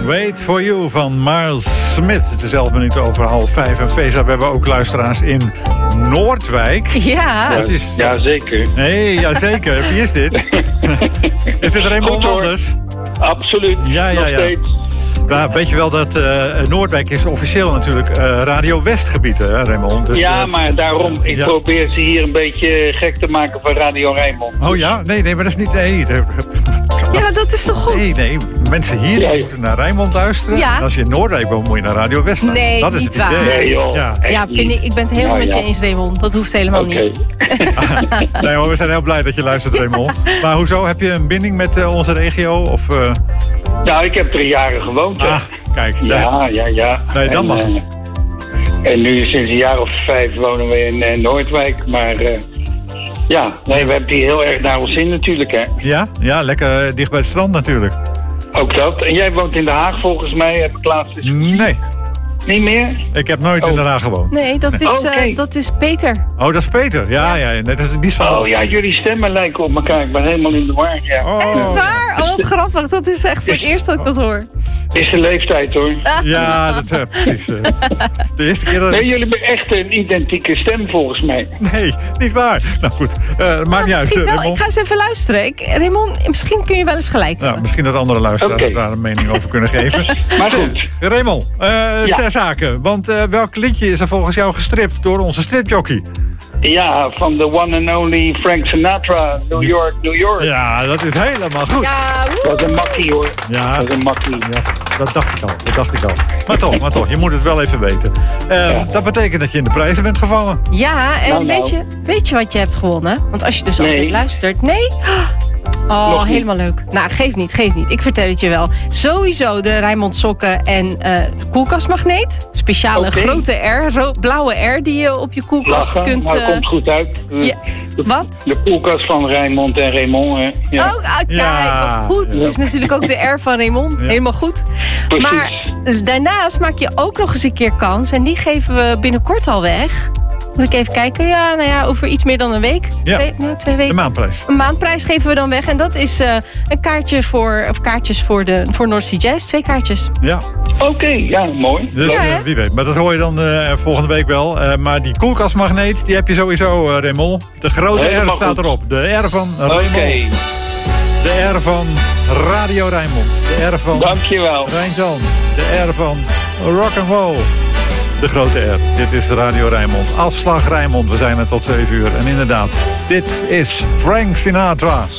Wait for You van Miles Smith. Het is 11 minuten over 4:30. En Feza, we hebben ook luisteraars in Noordwijk. Ja. Ja, zeker. Nee, ja, zeker. Wie is dit? Is dit Raymond Anders? Absoluut. Ja. Nou, weet je wel dat Noordwijk is officieel natuurlijk Radio Westgebied, hè, Raymond? Dus, ja, maar daarom, ik probeer ze hier een beetje gek te maken van Radio Rijnmond. Oh ja? Nee, maar dat is niet... Nee, Ja, dat is toch goed? Nee, mensen hier moeten naar Rijnmond luisteren. Ja. En als je in Noordwijk woont, moet je naar Radio West luisteren. Nee, dat is niet het idee. waar. Nee, joh. Ja, ik ben het helemaal met je eens, Raymond. Dat hoeft helemaal niet. Nee hoor, we zijn heel blij dat je luistert, Raymond. Maar hoezo? Heb je een binding met onze regio? Of, Nou, ik heb 3 jaren gewoond. Ah, kijk. Ja. Nee, dan mag het. En nu sinds een jaar of 5 wonen we in Noordwijk. Maar we hebben het hier heel erg naar ons zin natuurlijk, hè. Ja, lekker dicht bij het strand natuurlijk. Ook dat. En jij woont in Den Haag volgens mij, heb ik laatst eens gezien. Nee, Niet meer? ik heb nooit in Den Haag gewoond. Nee, dat is Peter. Oh, dat is Peter. Ja. Dat is niet van... Oh ja, jullie stemmen lijken op elkaar. Ik ben helemaal in de war. Ja. Echt waar? Oh, wat grappig. Dat is echt voor het eerst dat ik dat hoor. Is de leeftijd, hoor. Ja, dat precies. De eerste keer dat... Nee, jullie hebben echt een identieke stem volgens mij. Nee, niet waar. Nou goed, maakt niet uit. Misschien wel. Raymond. Ik ga eens even luisteren. Raymond, misschien kun je wel eens gelijk hebben. Nou, misschien dat andere luisteraars daar een mening over kunnen geven. Maar goed. Raymond, ter zake. Want welk liedje is er volgens jou gestript door onze stripjockey? Ja, van de one and only Frank Sinatra, New York, New York. Ja, dat is helemaal goed. Ja, Dat is een makkie, hoor. Ja, Dat is een makkie. Ja, dat dacht ik al. Maar toch, je moet het wel even weten. Dat betekent dat je in de prijzen bent gevallen. Ja, en weet je wat je hebt gewonnen? Want als je dus altijd luistert... Nee? Oh, helemaal leuk. Nou, geeft niet. Ik vertel het je wel. Sowieso de Rijnmond sokken en koelkastmagneet. Speciale grote R, blauwe R die je op je koelkast kunt... Maar het komt goed uit. Wat? De koelkast van Rijnmond en Raymond. Ja. Oh, kijk, wat goed. Het is natuurlijk ook de R van Raymond. Ja. Helemaal goed. Precies. Maar daarnaast maak je ook nog eens een keer kans. En die geven we binnenkort al weg. Moet ik even kijken. Ja, over iets meer dan een week. Ja. 2 weken. De maandprijs. Een maandprijs geven we dan weg. En dat is een kaartje kaartjes voor North Sea Jazz. 2 kaartjes. Ja. Oké, ja, mooi. Dus wie weet. Maar dat hoor je dan volgende week wel. Maar die koelkastmagneet, die heb je sowieso, Raymond. De grote R staat erop. De R van Raymond. De R van Radio Rijnmond. De R van Dankjewel. Rijnjan. De R van Rock'n'Roll. De grote R. Dit is Radio Rijnmond. Afslag Rijnmond. We zijn er tot 7 uur. En inderdaad, dit is Frank Sinatra.